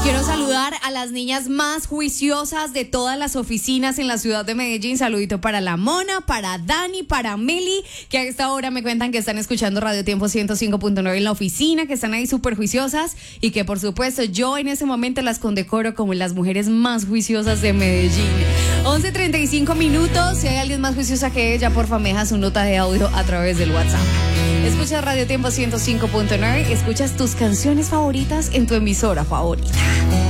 Quiero saludar a las niñas más juiciosas de todas las oficinas en la ciudad de Medellín. Saludito para la Mona, para Dani, para Meli, que a esta hora me cuentan que están escuchando Radio Tiempo 105.9 en la oficina, que están ahí súper juiciosas y que por supuesto yo en ese momento las condecoro como las mujeres más juiciosas de Medellín. 11:35 minutos. Si hay alguien más juiciosa que ella, porfa, me deja su nota de audio a través del WhatsApp. Escuchas Radio Tiempo 105.9, escuchas tus canciones favoritas en tu emisora favorita.